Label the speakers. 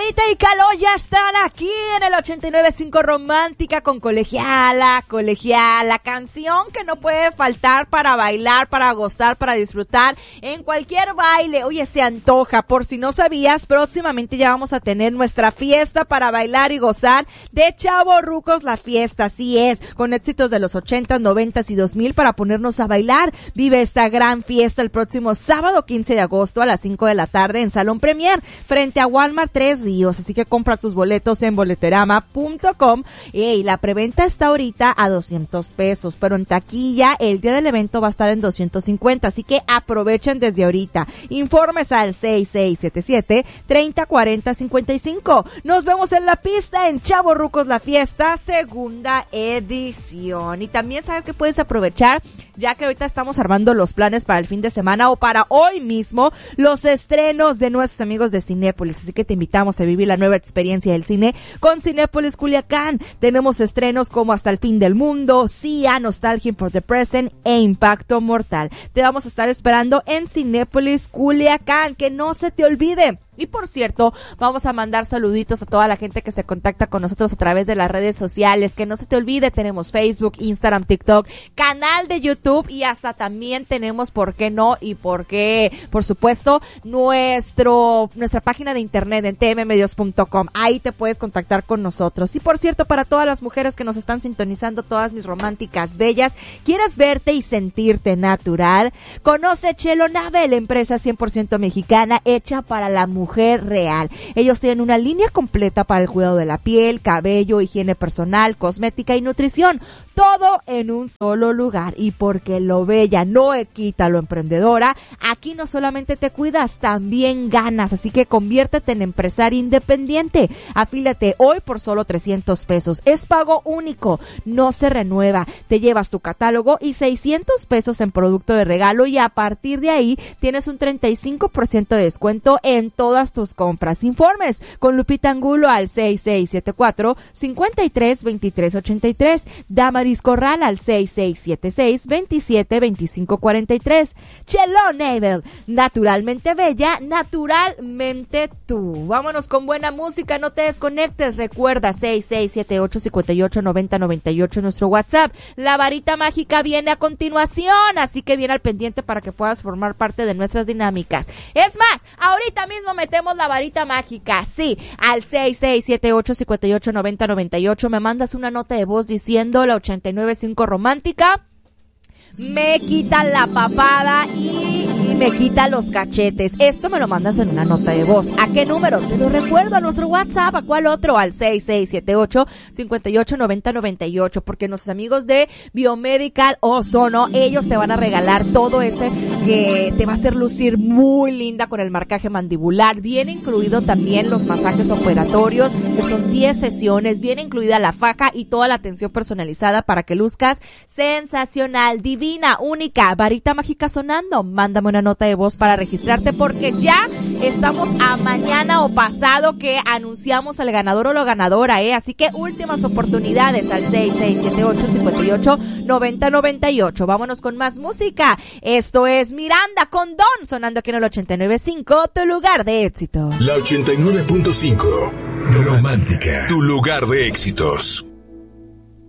Speaker 1: Anita y Caló ya están aquí en el 89.5 Romántica con Colegiala, canción que no puede faltar para bailar, para gozar, para disfrutar en cualquier baile. Oye, se antoja, por si no sabías, próximamente ya vamos a tener nuestra fiesta para bailar y gozar de Chavorrucos la fiesta, así es, con éxitos de los 80s, 90s y 2000 para ponernos a bailar. Vive esta gran fiesta el próximo sábado 15 de agosto a las 5 de la tarde en Salón Premier, frente a Walmart Tres Ríos, así que compra tus boletos en boleterama.com. Y la preventa está ahorita a $200, pero en taquilla el día del evento va a estar en 250, así que aprovechen desde ahorita. Informes al 6677-304055. Nos vemos en la pista en Chavorrucos la fiesta, segunda edición. Y también sabes que puedes aprovechar, ya que ahorita estamos armando los planes para el fin de semana o para hoy mismo, los estrenos de nuestros amigos de Cinépolis, así que te invitamos a vivir la nueva experiencia del cine con Cinépolis Culiacán. Tenemos estrenos como Hasta el fin del mundo, Sia, Nostalgia for the Present e Impacto Mortal. Te vamos a estar esperando en Cinépolis Culiacán, que no se te olvide. Y por cierto, vamos a mandar saluditos a toda la gente que se contacta con nosotros a través de las redes sociales. Que no se te olvide, tenemos Facebook, Instagram, TikTok, canal de YouTube y hasta también tenemos, ¿por qué no? Y por supuesto, nuestra página de internet en tmmedios.com. Ahí te puedes contactar con nosotros. Y por cierto, para todas las mujeres que nos están sintonizando, todas mis románticas bellas, ¿quieres verte y sentirte natural? Conoce Chelo Nave, la empresa 100% mexicana hecha para la mujer real. Ellos tienen una línea completa para el cuidado de la piel, cabello, higiene personal, cosmética y nutrición. Todo en un solo lugar. Y porque lo bella no quita lo emprendedora, aquí no solamente te cuidas, también ganas. Así que conviértete en empresaria independiente. Afíliate hoy por solo $300. Es pago único, no se renueva. Te llevas tu catálogo y $600 en producto de regalo, y a partir de ahí tienes un 35% de descuento en todas tus compras. Informes con Lupita Angulo al 6674-532383. Damaris Corral al 6676-272543. Chelo Navel, naturalmente bella, naturalmente tú. Vámonos con buena música, no te desconectes. Recuerda 6678-589098 nuestro WhatsApp. La varita mágica viene a continuación, así que viene al pendiente para que puedas formar parte de nuestras dinámicas. Es más, ahorita mismo metemos la varita mágica, sí, al 6678-589098. Me mandas una nota de voz diciendo la 89.5 Romántica me quita la papada y me quita los cachetes. Esto me lo mandas en una nota de voz. ¿A qué número? Te lo recuerdo, a nuestro WhatsApp. ¿A cuál otro? Al 6678-589098, porque nuestros amigos de Biomedical Ozono, ellos te van a regalar todo ese que te va a hacer lucir muy linda con el marcaje mandibular. Viene incluido también los masajes operatorios, que son 10 sesiones. Viene incluida la faja y toda la atención personalizada para que luzcas sensacional, divina, única. Varita mágica sonando. Mándame una nota de voz para registrarte, porque ya estamos a mañana o pasado que anunciamos al ganador o la ganadora, así que últimas oportunidades al 6678-9098. Vámonos con más música. Esto es Miranda con Don, sonando aquí en el 89.5, tu lugar de éxito.
Speaker 2: La 89.5 Romántica, tu lugar de éxitos.